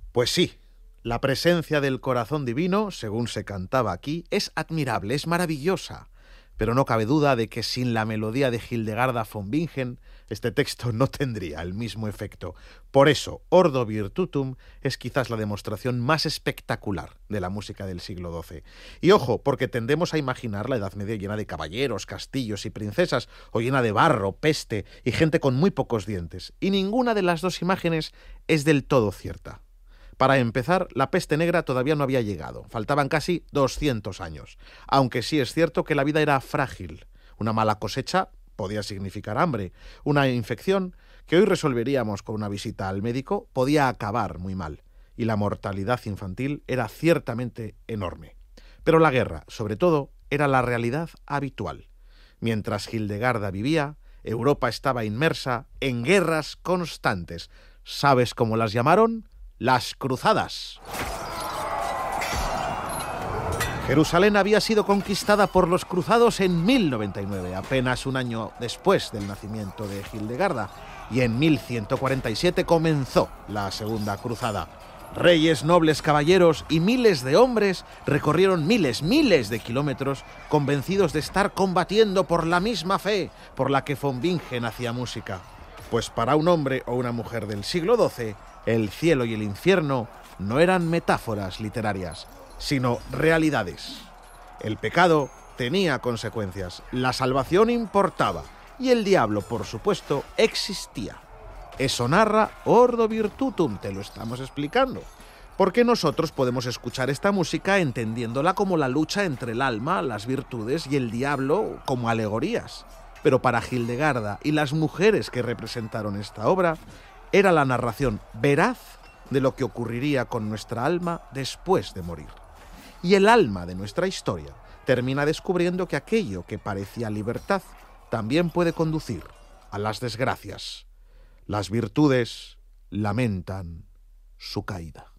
Pues sí, la presencia del corazón divino, según se cantaba aquí, es admirable, es maravillosa. Pero no cabe duda de que sin la melodía de Hildegarda von Bingen, este texto no tendría el mismo efecto. Por eso, Ordo Virtutum es quizás la demostración más espectacular de la música del siglo XII. Y ojo, porque tendemos a imaginar la Edad Media llena de caballeros, castillos y princesas, o llena de barro, peste y gente con muy pocos dientes. Y ninguna de las dos imágenes es del todo cierta. Para empezar, la peste negra todavía no había llegado, faltaban casi 200 años, aunque sí es cierto que la vida era frágil. Una mala cosecha podía significar hambre, una infección que hoy resolveríamos con una visita al médico podía acabar muy mal, y la mortalidad infantil era ciertamente enorme. Pero la guerra, sobre todo, era la realidad habitual. Mientras Hildegarda vivía, Europa estaba inmersa en guerras constantes. ¿Sabes cómo las llamaron? Las cruzadas. Jerusalén había sido conquistada por los cruzados en 1099, apenas un año después del nacimiento de Hildegarda, y en 1147 comenzó la Segunda Cruzada. Reyes, nobles, caballeros y miles de hombres recorrieron miles de kilómetros convencidos de estar combatiendo por la misma fe por la que von Bingen hacía música. Pues para un hombre o una mujer del siglo XII, el cielo y el infierno no eran metáforas literarias, sino realidades. El pecado tenía consecuencias, la salvación importaba, y el diablo, por supuesto, existía. Eso narra Ordo Virtutum, te lo estamos explicando. Porque nosotros podemos escuchar esta música entendiéndola como la lucha entre el alma, las virtudes y el diablo como alegorías. Pero para Hildegarda y las mujeres que representaron esta obra, era la narración veraz de lo que ocurriría con nuestra alma después de morir. Y el alma de nuestra historia termina descubriendo que aquello que parecía libertad también puede conducir a las desgracias. Las virtudes lamentan su caída.